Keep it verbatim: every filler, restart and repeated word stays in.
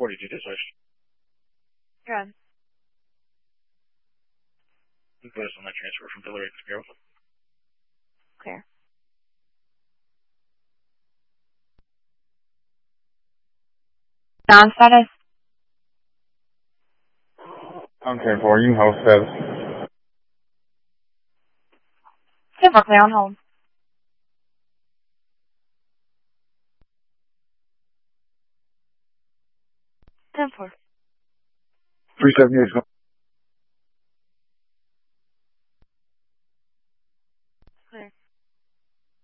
forty-two dispatch. Good. Put us on that transfer from Dillard to Bureau. Clear. Sound status. I'm ten four, you can hold status. ten four, clear on hold. ten four. three seventy-eight.